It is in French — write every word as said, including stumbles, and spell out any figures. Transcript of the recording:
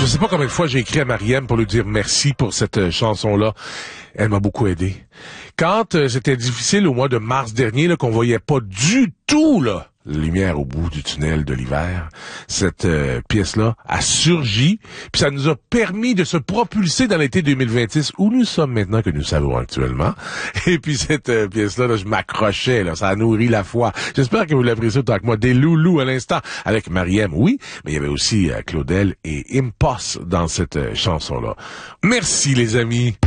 Je sais pas combien de fois j'ai écrit à Mariam pour lui dire merci pour cette euh, chanson-là. Elle m'a beaucoup aidé. Quand euh, c'était difficile au mois de mars dernier, là, qu'on voyait pas du tout là la lumière au bout du tunnel de l'hiver, cette euh, pièce-là a surgi, puis ça nous a permis de se propulser dans l'été deux mille vingt-six, où nous sommes maintenant, que nous savons actuellement. Et puis cette euh, pièce-là, là, je m'accrochais, là, ça a nourri la foi. J'espère que vous l'appréciez autant que moi. Des loulous à l'instant, avec Mariam, oui, mais il y avait aussi euh, Claudel et Impost dans cette euh, chanson-là. Merci les amis.